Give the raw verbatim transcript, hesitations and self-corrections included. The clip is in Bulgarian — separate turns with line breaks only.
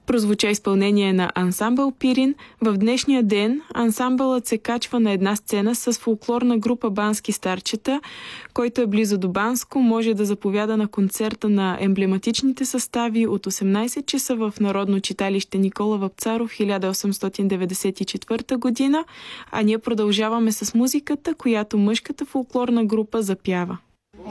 Прозвуча изпълнение на ансамбъл Пирин. В днешния ден ансамбълът се качва на една сцена с фолклорна група Бански старчета, който е близо до Банско. Може да заповяда на концерта на емблематичните състави от осемнайсет часа в Народно читалище Никола Вапцаров хиляда осемстотин деветдесет и четвърта година, а ние продължаваме с музиката, която мъжката фолклорна група запява.